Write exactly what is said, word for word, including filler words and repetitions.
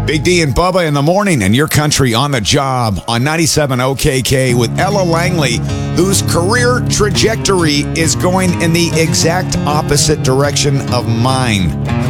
Big D and Bubba in the morning, and your country on the job on ninety-seven O K K with Ella Langley, whose career trajectory is going in the exact opposite direction of mine.